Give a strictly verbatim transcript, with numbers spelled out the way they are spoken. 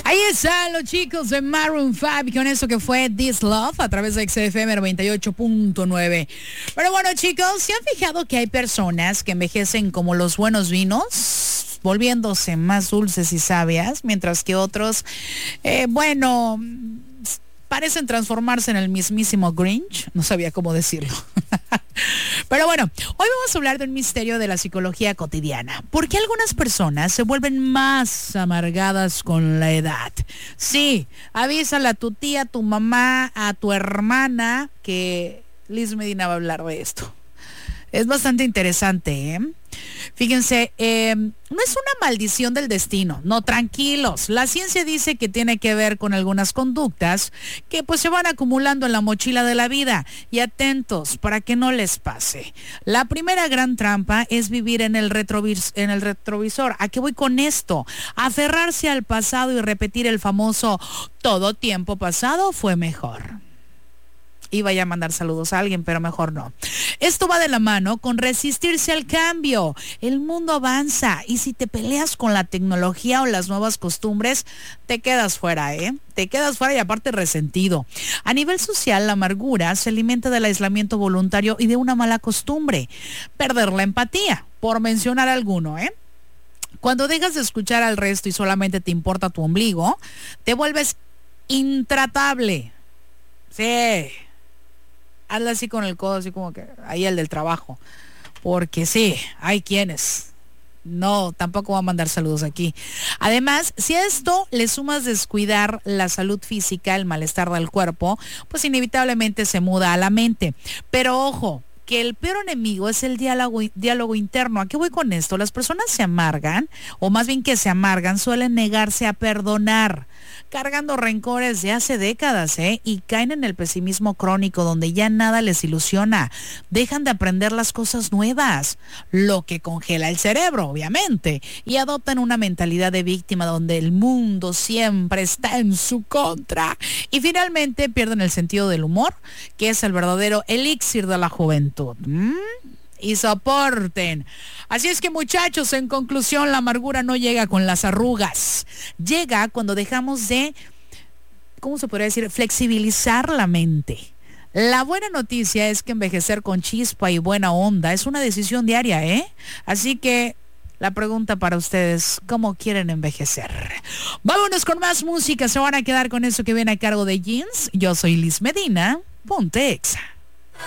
Ahí están los chicos de Maroon cinco y con eso que fue This Love a través de X F M noventa y ocho punto nueve. Pero bueno, chicos, ¿se han fijado que hay personas que envejecen como los buenos vinos, volviéndose más dulces y sabias, mientras que otros, eh, bueno, parecen transformarse en el mismísimo Grinch? No sabía cómo decirlo. Pero bueno, hoy vamos a hablar de un misterio de la psicología cotidiana. ¿Por qué algunas personas se vuelven más amargadas con la edad? Sí, avísale a tu tía, a tu mamá, a tu hermana que Liz Medina va a hablar de esto. Es bastante interesante, ¿eh? Fíjense, eh, no es una maldición del destino, no, tranquilos. La ciencia dice que tiene que ver con algunas conductas que pues se van acumulando en la mochila de la vida. Y atentos para que no les pase. La primera gran trampa es vivir en el, retrovis- en el retrovisor. ¿A qué voy con esto? Aferrarse al pasado y repetir el famoso todo tiempo pasado fue mejor. Iba ya a mandar saludos a alguien, pero mejor no. Esto va de la mano con resistirse al cambio. El mundo avanza y si te peleas con la tecnología o las nuevas costumbres, te quedas fuera, ¿eh? Te quedas fuera y aparte resentido. A nivel social, la amargura se alimenta del aislamiento voluntario y de una mala costumbre. Perder la empatía, por mencionar alguno, ¿eh? Cuando dejas de escuchar al resto y solamente te importa tu ombligo, te vuelves intratable. Sí. Hazla así con el codo, así como que ahí el del trabajo. Porque sí, hay quienes. No, tampoco va a mandar saludos aquí. Además, si a esto le sumas descuidar la salud física, el malestar del cuerpo, pues inevitablemente se muda a la mente. Pero ojo, que el peor enemigo es el diálogo, diálogo interno. ¿A qué voy con esto? Las personas se amargan, o más bien que se amargan, suelen negarse a perdonar, cargando rencores de hace décadas, ¿eh? Y caen en el pesimismo crónico donde ya nada les ilusiona. Dejan de aprender las cosas nuevas, lo que congela el cerebro, obviamente, y adoptan una mentalidad de víctima donde el mundo siempre está en su contra. Y finalmente pierden el sentido del humor, que es el verdadero elixir de la juventud. ¿Mm? Y soporten. Así es que, muchachos, en conclusión, la amargura no llega con las arrugas. Llega cuando dejamos de, ¿cómo se podría decir?, flexibilizar la mente. La buena noticia es que envejecer con chispa y buena onda es una decisión diaria, ¿eh? Así que la pregunta para ustedes, ¿cómo quieren envejecer? Vámonos con más música. Se van a quedar con eso que viene a cargo de Jeans. Yo soy Liz Medina. Ponte Exa.